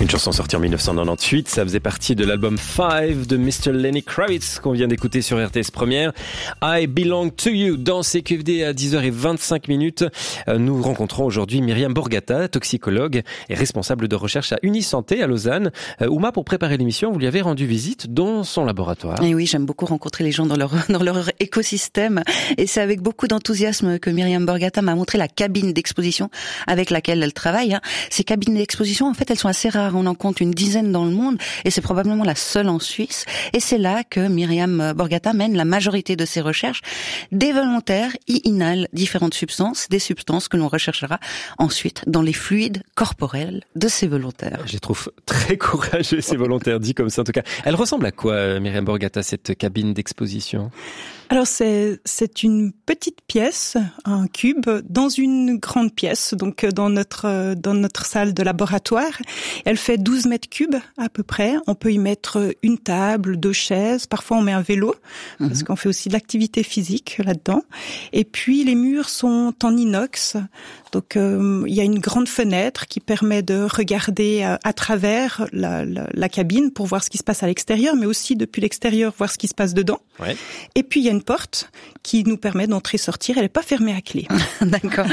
Une chanson sortie en 1998, ça faisait partie de l'album 5 de Mr. Lenny Kravitz qu'on vient d'écouter sur RTS Première. I Belong to You dans CQFD à 10h25. Nous rencontrons aujourd'hui Myriam Borgata, toxicologue et responsable de recherche à Unisanté à Lausanne. Ouma, pour préparer l'émission, vous lui avez rendu visite dans son laboratoire. Et oui, j'aime beaucoup rencontrer les gens dans leur écosystème. Et c'est avec beaucoup d'enthousiasme que Myriam Borgata m'a montré la cabine d'exposition avec laquelle elle travaille. Ces cabines d'exposition, en fait, elles sont assez rares. On en compte une dizaine dans le monde et c'est probablement la seule en Suisse. Et c'est là que Myriam Borgata mène la majorité de ses recherches. Des volontaires y inhalent différentes substances, des substances que l'on recherchera ensuite dans les fluides corporels de ces volontaires. Je les trouve très courageux, ces volontaires, dit comme ça en tout cas. Elle ressemble à quoi, Myriam Borgata, cette cabine d'exposition ? Alors c'est une petite pièce, un cube, dans une grande pièce, donc dans notre salle de laboratoire. Elle fait 12 mètres cubes à peu près. On peut y mettre une table, 2 chaises, parfois on met un vélo, parce qu'on fait aussi de l'activité physique là-dedans. Et puis les murs sont en inox, donc il y a une grande fenêtre qui permet de regarder à travers la cabine pour voir ce qui se passe à l'extérieur, mais aussi depuis l'extérieur voir ce qui se passe dedans. Ouais. Et puis il y a une porte qui nous permet d'entrer et sortir. Elle n'est pas fermée à clé. D'accord.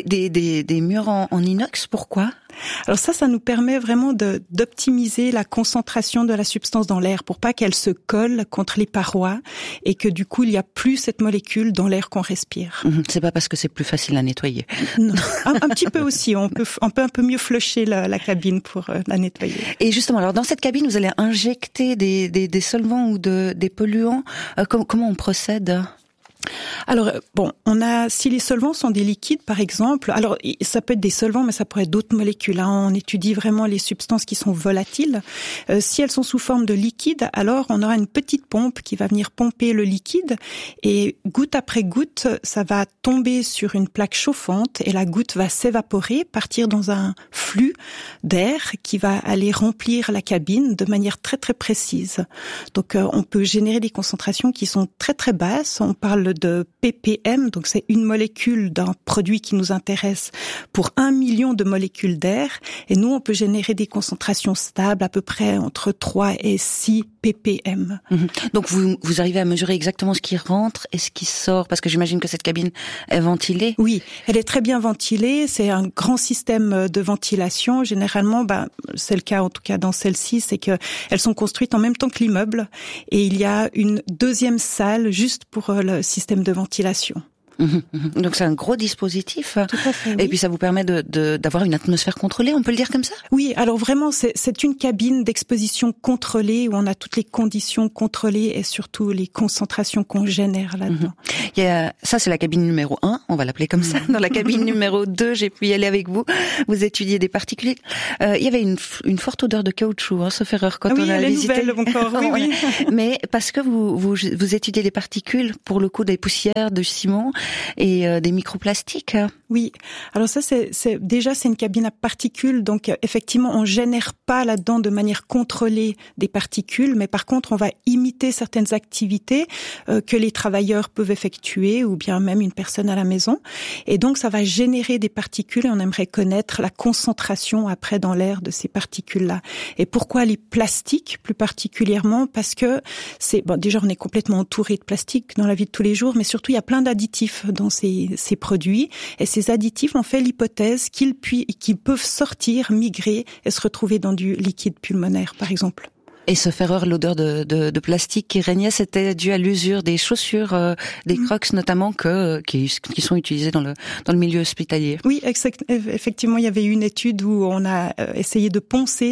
Des murs en inox, pourquoi ? Alors ça nous permet vraiment d'optimiser la concentration de la substance dans l'air pour pas qu'elle se colle contre les parois et que du coup il n'y a plus cette molécule dans l'air qu'on respire. C'est pas parce que c'est plus facile à nettoyer. Non, un petit peu aussi. On peut un peu mieux flusher la cabine pour la nettoyer. Et justement, alors dans cette cabine, vous allez injecter des solvants ou des polluants. Comment on procède ? Alors si les solvants sont des liquides par exemple, alors ça peut être des solvants mais ça pourrait être d'autres molécules. On étudie vraiment les substances qui sont volatiles. Si elles sont sous forme de liquide, alors on aura une petite pompe qui va venir pomper le liquide et goutte après goutte, ça va tomber sur une plaque chauffante et la goutte va s'évaporer, partir dans un flux d'air qui va aller remplir la cabine de manière très très précise. Donc on peut générer des concentrations qui sont très très basses. On parle de ppm, donc c'est une molécule d'un produit qui nous intéresse pour 1 million de molécules d'air. Et nous, on peut générer des concentrations stables à peu près entre 3 et 6 ppm. Donc vous arrivez à mesurer exactement ce qui rentre et ce qui sort, parce que j'imagine que cette cabine est ventilée. Oui, elle est très bien ventilée. C'est un grand système de ventilation. Généralement, c'est le cas en tout cas dans celle-ci, c'est que elles sont construites en même temps que l'immeuble et il y a une deuxième salle juste pour le système de ventilation. Donc c'est un gros dispositif. Tout à fait, oui. Et puis ça vous permet d'avoir une atmosphère contrôlée, on peut le dire comme ça ? Oui, alors vraiment c'est une cabine d'exposition contrôlée où on a toutes les conditions contrôlées et surtout les concentrations qu'on génère là-dedans. Ça c'est la cabine numéro 1, on va l'appeler comme ça. Dans la cabine numéro 2, j'ai pu y aller avec vous. Vous étudiez des particules. Il y avait une forte odeur de caoutchouc, sauf erreur quand on a visité. Oui, elle est nouvelle encore. Oui. Mais parce que vous étudiez des particules, pour le coup des poussières, de ciment et des microplastiques. Oui. Alors ça, c'est une cabine à particules. Donc, effectivement, on génère pas là-dedans de manière contrôlée des particules, mais par contre, on va imiter certaines activités que les travailleurs peuvent effectuer ou bien même une personne à la maison. Et donc, ça va générer des particules et on aimerait connaître la concentration après dans l'air de ces particules-là. Et pourquoi les plastiques plus particulièrement ? Parce que déjà, on est complètement entouré de plastique dans la vie de tous les jours, mais surtout, il y a plein d'additifs dans ces produits. Et ces additifs ont fait l'hypothèse qu'ils peuvent sortir, migrer et se retrouver dans du liquide pulmonaire, par exemple. Et sauf erreur, l'odeur de plastique qui régnait, c'était dû à l'usure des chaussures, des Crocs notamment, qui sont utilisées dans le milieu hospitalier. Oui, effectivement, il y avait une étude où on a essayé de poncer,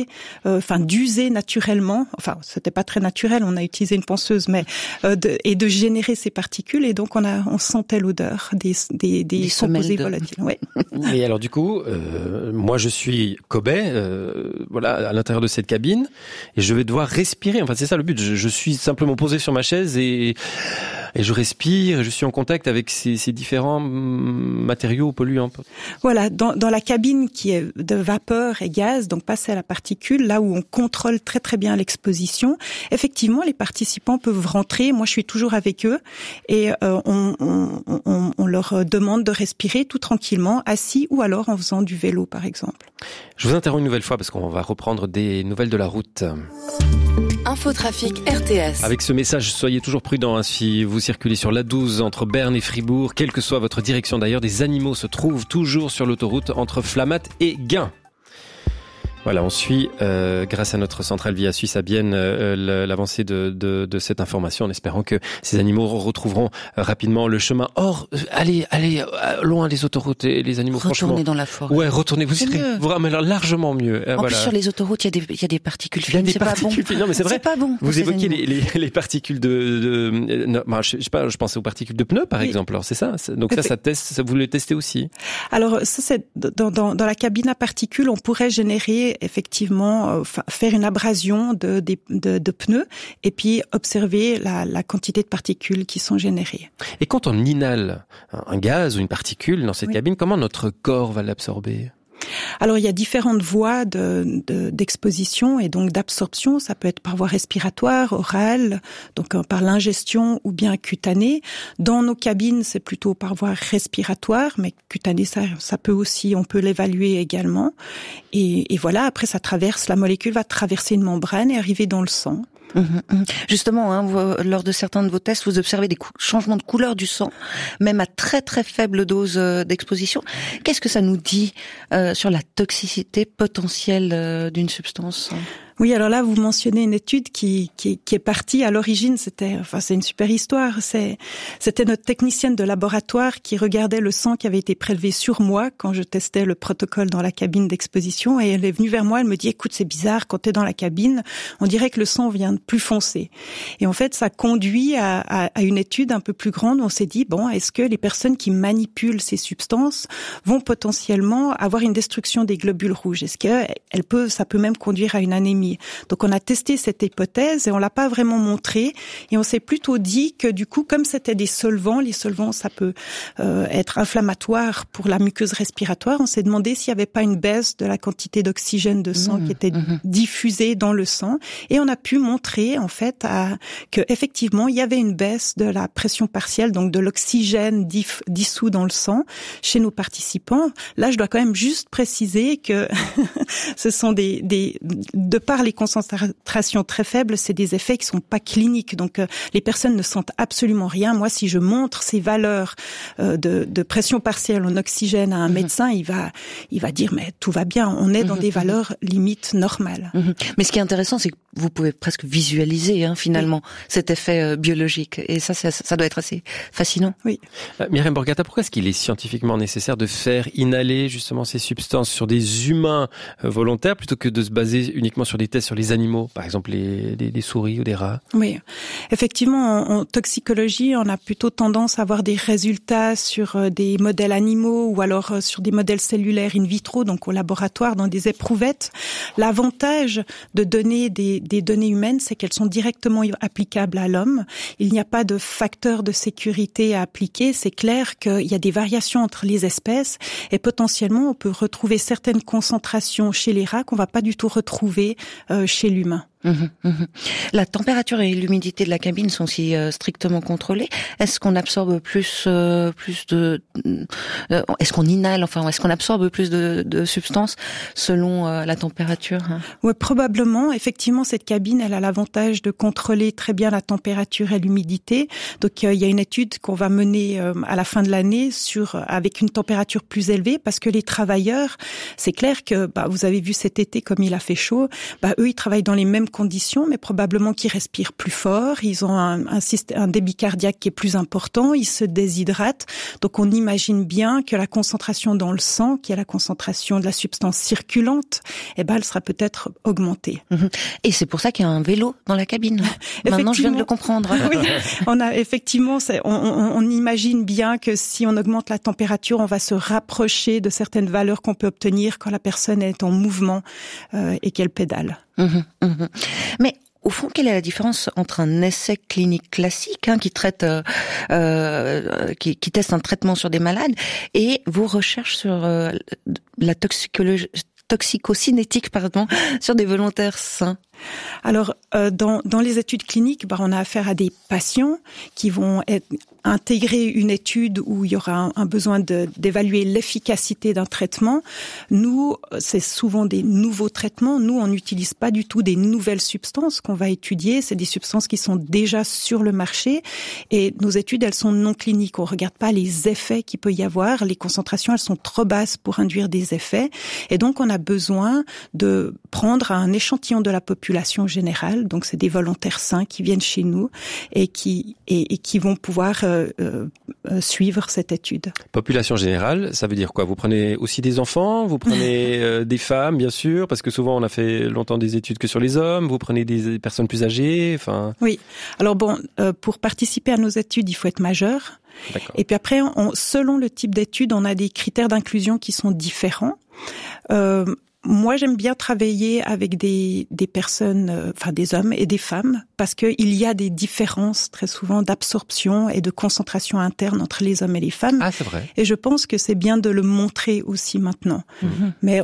d'user naturellement. Enfin, c'était pas très naturel, on a utilisé une ponceuse, mais et de générer ces particules. Et donc, on sentait l'odeur des composés volatiles. Ouais. Et alors, du coup, moi, je suis cobaye, à l'intérieur de cette cabine, et je vais devoir respirer. Enfin, c'est ça le but. Je suis simplement posé sur ma chaise et Et je respire, je suis en contact avec ces différents matériaux polluants. Voilà, dans la cabine qui est de vapeur et gaz, donc passer à la particule, là où on contrôle très très bien l'exposition, effectivement, les participants peuvent rentrer. Moi, je suis toujours avec eux et on leur demande de respirer tout tranquillement, assis ou alors en faisant du vélo, par exemple. Je vous interromps une nouvelle fois parce qu'on va reprendre des nouvelles de la route. Infotrafic RTS. Avec ce message, soyez toujours prudents si vous circulez sur l'A12 entre Berne et Fribourg. Quelle que soit votre direction d'ailleurs, des animaux se trouvent toujours sur l'autoroute entre Flamatt et Gain. Voilà, on suit, grâce à notre centrale Via Suisse à Bienne, l'avancée de cette information en espérant que ces animaux retrouveront rapidement le chemin. Or, allez loin des autoroutes et les animaux, franchement. Retournez dans la forêt. Ouais, retournez, vous irez vraiment largement mieux. En plus, sur les autoroutes, il y a des particules fines. C'est pas bon. Non, mais c'est vrai. C'est pas bon. Vous évoquiez les particules je sais pas, je pensais aux particules de pneus, par exemple. Alors, c'est ça. Donc ça teste, vous le testez aussi. Alors, ça, c'est dans la cabine à particules, on pourrait générer effectivement faire une abrasion de pneus et puis observer la quantité de particules qui sont générées. Et quand on inhale un gaz ou une particule dans cette cabine, comment notre corps va l'absorber ? Alors, il y a différentes voies d'exposition et donc d'absorption. Ça peut être par voie respiratoire, orale, donc par l'ingestion ou bien cutanée. Dans nos cabines, c'est plutôt par voie respiratoire, mais cutanée, ça peut aussi, on peut l'évaluer également. Et voilà, après, la molécule va traverser une membrane et arriver dans le sang. Justement, lors de certains de vos tests, vous observez des changements de couleur du sang, même à très très faible dose d'exposition. Qu'est-ce que ça nous dit sur la toxicité potentielle d'une substance ? Oui, alors là, vous mentionnez une étude qui est partie à l'origine. C'est une super histoire. C'était notre technicienne de laboratoire qui regardait le sang qui avait été prélevé sur moi quand je testais le protocole dans la cabine d'exposition. Et elle est venue vers moi, elle me dit, écoute, c'est bizarre, quand t'es dans la cabine, on dirait que le sang vient de plus foncé. Et en fait, ça conduit à une étude un peu plus grande où on s'est dit, bon, est-ce que les personnes qui manipulent ces substances vont potentiellement avoir une destruction des globules rouges? Est-ce que ça peut même conduire à une anémie? Donc on a testé cette hypothèse et on l'a pas vraiment montré et on s'est plutôt dit que du coup comme c'était des solvants, les solvants ça peut être inflammatoire pour la muqueuse respiratoire, on s'est demandé s'il y avait pas une baisse de la quantité d'oxygène de sang qui était diffusée dans le sang et on a pu montrer en fait que effectivement il y avait une baisse de la pression partielle, donc de l'oxygène dissous dans le sang chez nos participants. Là je dois quand même juste préciser que ce sont de par les concentrations très faibles, c'est des effets qui sont pas cliniques. Donc, les personnes ne sentent absolument rien. Moi, si je montre ces valeurs de pression partielle en oxygène à un médecin, il va dire, mais tout va bien. On est dans des valeurs limites normales. Mais ce qui est intéressant, c'est que vous pouvez presque visualiser, finalement, cet effet biologique. Et ça doit être assez fascinant. Oui. Myriam Borgata, pourquoi est-ce qu'il est scientifiquement nécessaire de faire inhaler justement ces substances sur des humains volontaires plutôt que de se baser uniquement sur des tests sur les animaux, par exemple les souris ou des rats? Oui, effectivement, en toxicologie, on a plutôt tendance à avoir des résultats sur des modèles animaux ou alors sur des modèles cellulaires in vitro, donc au laboratoire, dans des éprouvettes. L'avantage de donner des données humaines, c'est qu'elles sont directement applicables à l'homme. Il n'y a pas de facteur de sécurité à appliquer. C'est clair qu'il y a des variations entre les espèces et potentiellement on peut retrouver certaines concentrations chez les rats qu'on va pas du tout retrouver chez l'humain. La température et l'humidité de la cabine sont aussi strictement contrôlées. Est-ce qu'on absorbe plus de est-ce qu'on inhale, est-ce qu'on absorbe plus de substances selon la température? Oui, probablement. Effectivement, cette cabine, elle a l'avantage de contrôler très bien la température et l'humidité. Donc, il y a une étude qu'on va mener à la fin de l'année avec une température plus élevée, parce que les travailleurs, c'est clair que, vous avez vu cet été comme il a fait chaud, eux, ils travaillent dans les mêmes conditions, mais probablement qu'ils respirent plus fort, ils ont un débit cardiaque qui est plus important, ils se déshydratent. Donc on imagine bien que la concentration dans le sang, qui est la concentration de la substance circulante, elle sera peut-être augmentée. Et c'est pour ça qu'il y a un vélo dans la cabine. Maintenant, je viens de le comprendre. Oui, on a effectivement, on imagine bien que si on augmente la température, on va se rapprocher de certaines valeurs qu'on peut obtenir quand la personne est en mouvement et qu'elle pédale. Mais au fond, quelle est la différence entre un essai clinique classique, qui traite, qui teste un traitement sur des malades, et vos recherches sur la toxicocinétique, sur des volontaires sains? Alors, dans les études cliniques, on a affaire à des patients qui vont intégrer une étude où il y aura un besoin d'évaluer l'efficacité d'un traitement. Nous, c'est souvent des nouveaux traitements. Nous, on n'utilise pas du tout des nouvelles substances qu'on va étudier. C'est des substances qui sont déjà sur le marché. Et nos études, elles sont non cliniques. On regarde pas les effets qu'il peut y avoir. Les concentrations, elles sont trop basses pour induire des effets. Et donc, on a besoin de prendre un échantillon de la population générale. Donc, c'est des volontaires sains qui viennent chez nous et qui vont pouvoir suivre cette étude. Population générale, ça veut dire quoi? Vous prenez aussi des enfants, vous prenez des femmes, bien sûr, parce que souvent on a fait longtemps des études que sur les hommes, vous prenez des personnes plus âgées, Oui. Alors pour participer à nos études, il faut être majeur. D'accord. Et puis après, selon le type d'étude, on a des critères d'inclusion qui sont différents. Moi, j'aime bien travailler avec des personnes, des hommes et des femmes, parce que il y a des différences très souvent d'absorption et de concentration interne entre les hommes et les femmes. Ah, c'est vrai. Et je pense que c'est bien de le montrer aussi maintenant. Mm-hmm. Mais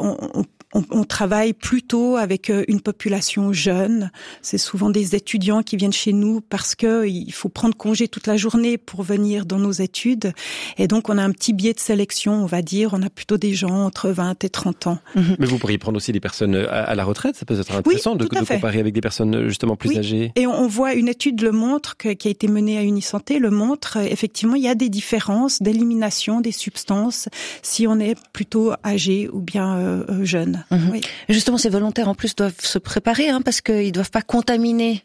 on travaille plutôt avec une population jeune. C'est souvent des étudiants qui viennent chez nous parce que il faut prendre congé toute la journée pour venir dans nos études. Et donc, on a un petit biais de sélection, on va dire. On a plutôt des gens entre 20 et 30 ans. Mais vous pourriez prendre aussi des personnes à la retraite. Ça peut être intéressant de comparer avec des personnes justement plus âgées. Et on voit, une étude le montre, qui a été menée à Unisanté, le montre, effectivement, il y a des différences d'élimination des substances si on est plutôt âgé ou bien jeune. Oui. Justement, ces volontaires en plus doivent se préparer, parce qu'ils doivent pas contaminer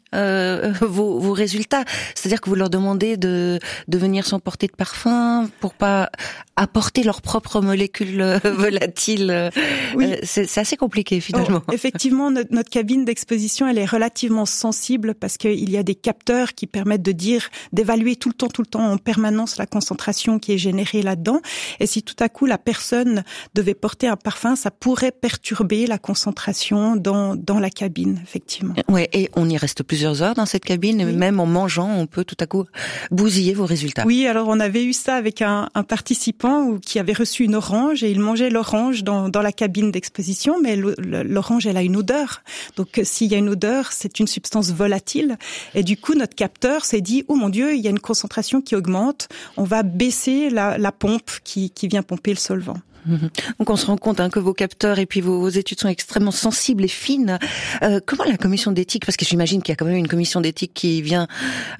vos résultats. C'est-à-dire que vous leur demandez de venir sans porter de parfum pour pas apporter leurs propres molécules volatiles. Oui. C'est assez compliqué finalement. Effectivement, notre cabine d'exposition, elle est relativement sensible parce qu'il y a des capteurs qui permettent d'évaluer tout le temps en permanence la concentration qui est générée là-dedans. Et si tout à coup la personne devait porter un parfum, ça pourrait perturber la concentration dans la cabine, effectivement. Ouais, et on y reste plusieurs heures dans cette cabine, et même en mangeant, on peut tout à coup bousiller vos résultats. Oui, alors on avait eu ça avec un participant qui avait reçu une orange et il mangeait l'orange dans la cabine d'exposition, mais l'orange, elle a une odeur. Donc s'il y a une odeur, c'est une substance volatile. Et du coup, notre capteur s'est dit, oh mon Dieu, il y a une concentration qui augmente, on va baisser la pompe qui vient pomper le solvant. Donc on se rend compte que vos capteurs et puis vos études sont extrêmement sensibles et fines. Comment la commission d'éthique, parce que j'imagine qu'il y a quand même une commission d'éthique qui vient,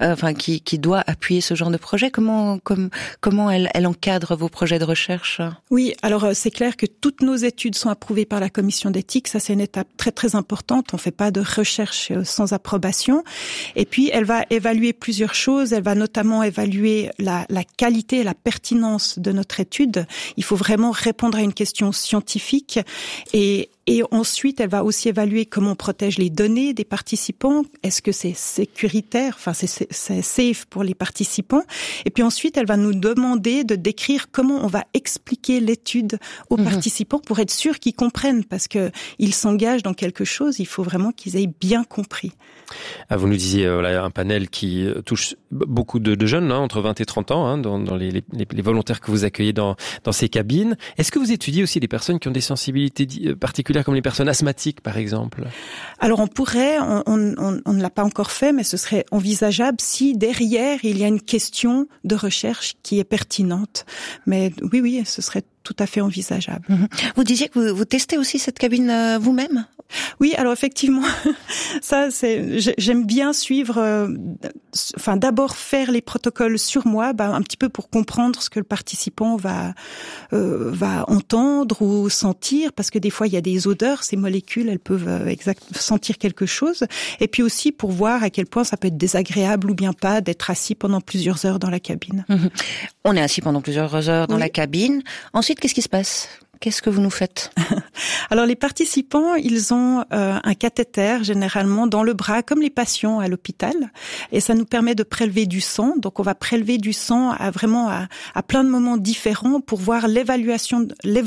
qui doit appuyer ce genre de projet. Comment elle encadre vos projets de recherche? Oui, alors c'est clair que toutes nos études sont approuvées par la commission d'éthique. Ça, c'est une étape très très importante. On fait pas de recherche sans approbation. Et puis elle va évaluer plusieurs choses. Elle va notamment évaluer la qualité et la pertinence de notre étude. Il faut vraiment répondre à une question scientifique et ensuite, elle va aussi évaluer comment on protège les données des participants. Est-ce que c'est sécuritaire? C'est safe pour les participants. Et puis ensuite, elle va nous demander de décrire comment on va expliquer l'étude aux participants pour être sûr qu'ils comprennent, parce que ils s'engagent dans quelque chose. Il faut vraiment qu'ils aient bien compris. Vous nous disiez, un panel qui touche beaucoup de jeunes, entre 20 et 30 ans, dans les volontaires que vous accueillez dans ces cabines. Est-ce que vous étudiez aussi des personnes qui ont des sensibilités particulières, comme les personnes asthmatiques, par exemple? Alors on pourrait, on ne l'a pas encore fait, mais ce serait envisageable si derrière il y a une question de recherche qui est pertinente. Mais oui, ce serait tout à fait envisageable. Vous disiez que vous testez aussi cette cabine vous-même? Oui, alors effectivement, ça j'aime bien suivre, d'abord faire les protocoles sur moi, un petit peu pour comprendre ce que le participant va entendre ou sentir, parce que des fois il y a des odeurs, ces molécules, elles peuvent sentir quelque chose, et puis aussi pour voir à quel point ça peut être désagréable ou bien pas d'être assis pendant plusieurs heures dans la cabine. On est assis pendant plusieurs heures dans la cabine. Ensuite, qu'est-ce qui se passe? Qu'est-ce que vous nous faites? Alors les participants, ils ont un cathéter généralement dans le bras, comme les patients à l'hôpital, et ça nous permet de prélever du sang. Donc on va prélever du sang à plein de moments différents pour voir l'évolution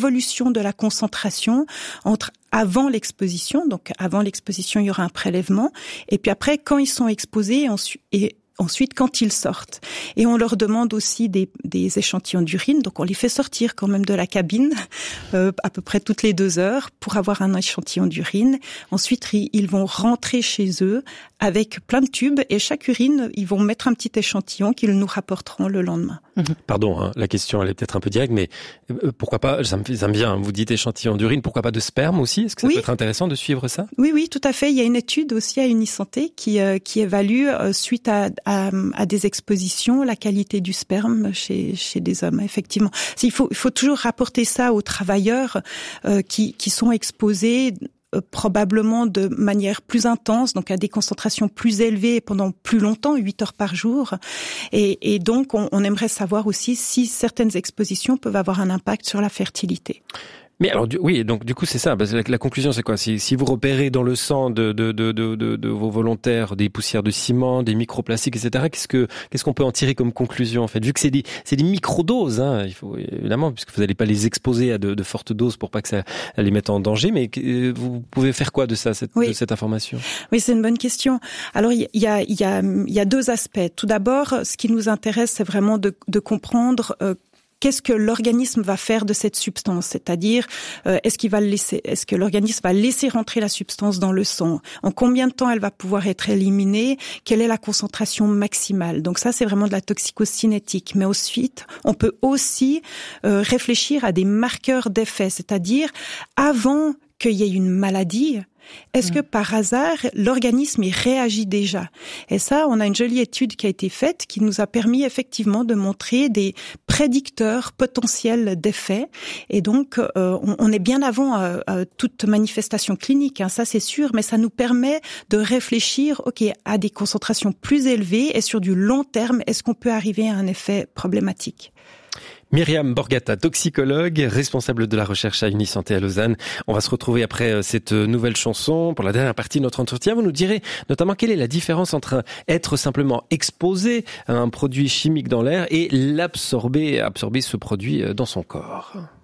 de la concentration entre avant l'exposition. Donc avant l'exposition, il y aura un prélèvement, et puis après quand ils sont exposés ensuite, quand ils sortent. Et on leur demande aussi des échantillons d'urine. Donc, on les fait sortir quand même de la cabine à peu près toutes les 2 heures pour avoir un échantillon d'urine. Ensuite, ils vont rentrer chez eux avec plein de tubes et chaque urine, ils vont mettre un petit échantillon qu'ils nous rapporteront le lendemain. Pardon, la question elle est peut-être un peu directe, mais pourquoi pas, ça me vient, vous dites échantillon d'urine, pourquoi pas de sperme aussi? Est-ce que ça peut être intéressant de suivre ça? Oui, tout à fait. Il y a une étude aussi à Unisanté qui évalue suite à des expositions la qualité du sperme chez des hommes. Effectivement, il faut toujours rapporter ça aux travailleurs qui sont exposés probablement de manière plus intense, donc à des concentrations plus élevées pendant plus longtemps, 8 heures par jour. Et donc, on aimerait savoir aussi si certaines expositions peuvent avoir un impact sur la fertilité. Mais alors, oui, donc du coup c'est ça. Parce que la conclusion c'est quoi? Si vous repérez dans le sang de vos volontaires des poussières de ciment, des microplastiques, etc. Qu'est-ce qu'on peut en tirer comme conclusion en fait? Vu que c'est des microdoses, hein, il faut évidemment, puisque vous n'allez pas les exposer à de fortes doses pour pas que ça les mette en danger. Mais vous pouvez faire quoi de ça, de cette information? Oui, c'est une bonne question. Alors il y a 2 aspects. Tout d'abord, ce qui nous intéresse, c'est vraiment de comprendre qu'est-ce que l'organisme va faire de cette substance? C'est-à-dire, est-ce que l'organisme va laisser rentrer la substance dans le sang? En combien de temps elle va pouvoir être éliminée? Quelle est la concentration maximale? Donc ça, c'est vraiment de la toxicocinétique. Mais ensuite, on peut aussi réfléchir à des marqueurs d'effet. C'est-à-dire, avant qu'il y ait une maladie, est-ce que par hasard, l'organisme y réagit déjà? Et ça, on a une jolie étude qui a été faite qui nous a permis effectivement de montrer des prédicteurs potentiels d'effets. Et donc, on est bien avant toute manifestation clinique, hein, ça c'est sûr, mais ça nous permet de réfléchir à des concentrations plus élevées et sur du long terme, est-ce qu'on peut arriver à un effet problématique? Myriam Borgata, toxicologue, responsable de la recherche à Unisanté à Lausanne. On va se retrouver après cette nouvelle chanson. Pour la dernière partie de notre entretien, vous nous direz notamment quelle est la différence entre être simplement exposé à un produit chimique dans l'air et absorber ce produit dans son corps.